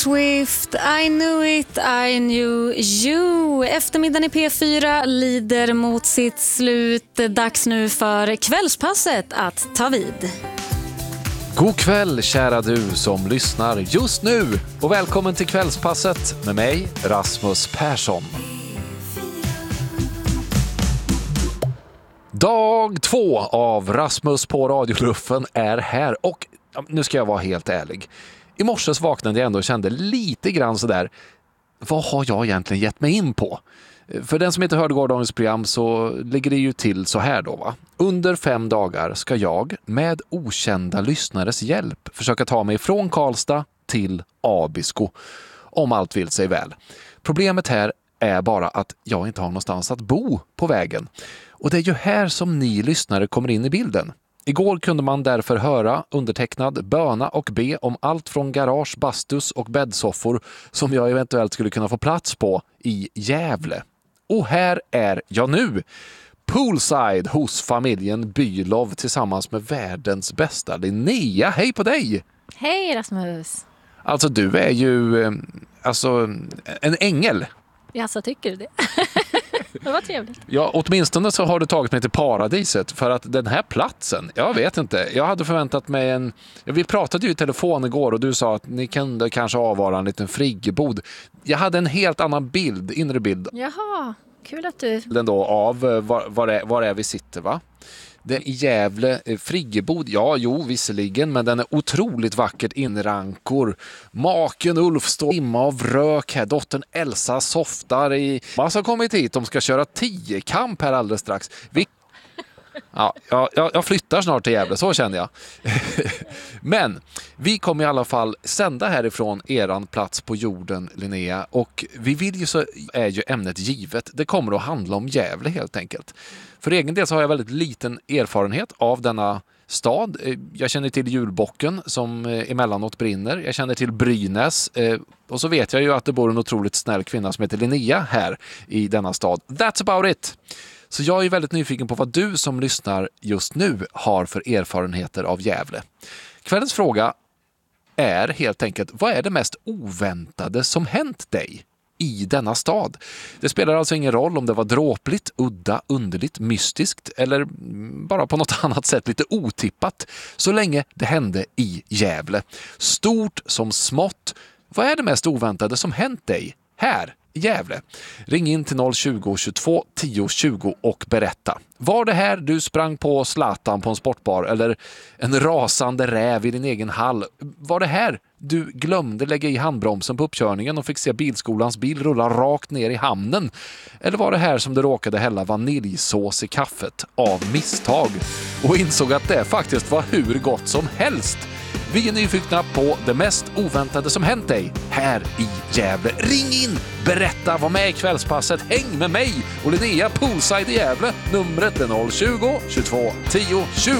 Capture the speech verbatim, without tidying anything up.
Swift, I knew it, I knew you. Eftermiddagen i P fyra lider mot sitt slut. Dags nu för kvällspasset att ta vid. God kväll kära du som lyssnar just nu och välkommen till kvällspasset med mig Rasmus Persson. Dag två av Rasmus på radioluffen är här och nu ska jag vara helt ärlig. I morse vaknade jag ändå och kände lite grann sådär, vad har jag egentligen gett mig in på? För den som inte hörde gårdagens program så ligger det ju till så här då va. Under fem dagar ska jag med okända lyssnares hjälp försöka ta mig från Karlstad till Abisko. Om allt vill sig väl. Problemet här är bara att jag inte har någonstans att bo på vägen. Och det är ju här som ni lyssnare kommer in i bilden. Igår kunde man därför höra undertecknad böna och be om allt från garage, bastus och bäddsoffor som jag eventuellt skulle kunna få plats på i Gävle. Och här är jag nu, poolside hos familjen Bylov tillsammans med världens bästa Linnea. Hej på dig! Hej Rasmus! Alltså du är ju alltså en ängel. Ja, så tycker du det? Det var trevligt. Ja, åtminstone så har du tagit mig till paradiset för att den här platsen, jag vet inte, jag hade förväntat mig en, vi pratade ju i telefon igår och du sa att ni kunde kanske avvara en liten friggebod. Jag hade en helt annan bild, inre bild. Jaha, kul att du... Den då av var, var, är, var är vi sitter va? Den i Gävle, friggebod, ja jo visserligen, men den är otroligt vackert inrankor. Maken Ulf står imma av rök här, dottern Elsa softar i... Man har kommit hit, de ska köra tio kamp här alldeles strax. Vi... Ja, jag, jag flyttar snart till Gävle, så känner jag. Men vi kommer i alla fall sända härifrån eran plats på jorden, Linnea. Och vi vill ju så är ju ämnet givet. Det kommer att handla om Gävle helt enkelt. För egen del så har jag väldigt liten erfarenhet av denna stad. Jag känner till julbocken som emellanåt brinner. Jag känner till Brynäs. Och så vet jag ju att det bor en otroligt snäll kvinna som heter Linnea här i denna stad. That's about it! Så jag är väldigt nyfiken på vad du som lyssnar just nu har för erfarenheter av Gävle. Kvällens fråga är helt enkelt, vad är det mest oväntade som hänt dig i denna stad? Det spelar alltså ingen roll om det var dråpligt, udda, underligt, mystiskt eller bara på något annat sätt lite otippat, så länge det hände i Gävle. Stort som smått, vad är det mest oväntade som hänt dig här? Gävle. Ring in till noll tjugo, tjugotvå, tio, tjugo och berätta. Var det här du sprang på Zlatan på en sportbar eller en rasande räv i din egen hall? Var det här du glömde lägga i handbromsen på uppkörningen och fick se bilskolans bil rulla rakt ner i hamnen? Eller var det här som du råkade hälla vaniljsås i kaffet av misstag och insåg att det faktiskt var hur gott som helst? Vi är nyfikna på det mest oväntade som hänt dig här i Gävle. Ring in, berätta, var med i kvällspasset, häng med mig och Linnea poolside i Gävle. Numret är noll tjugo, tjugotvå, tio, tjugo.